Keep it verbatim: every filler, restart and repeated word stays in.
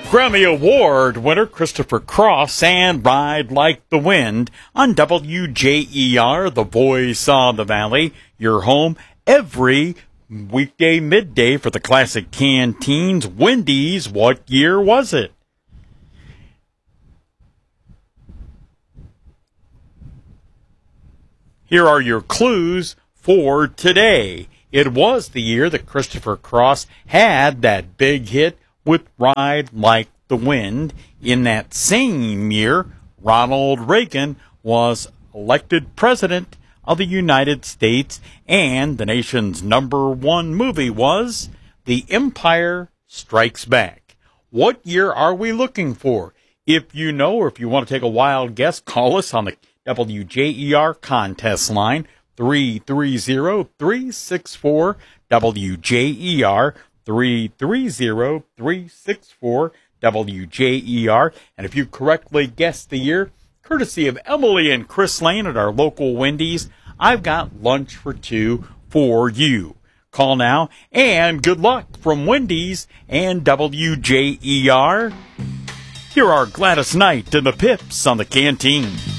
Grammy Award winner Christopher Cross and Ride Like the Wind on W J E R, the voice of the Valley, your home every weekday midday for the classic canteens. Wendy's, what year was it? Here are your clues for today. It was the year that Christopher Cross had that big hit with Ride Like the Wind. In that same year, Ronald Reagan was elected president of the United States, and the nation's number one movie was The Empire Strikes Back. What year are we looking for? If you know, or if you want to take a wild guess, call us on the W J E R contest line, three three zero, three six four, W J E R, three three zero, three six four, W J E R. And if you correctly guessed the year, courtesy of Emily and Chris Lane at our local Wendy's, I've got lunch for two for you. Call now, and good luck from Wendy's and W J E R. Here are Gladys Knight and the Pips on the Canteen.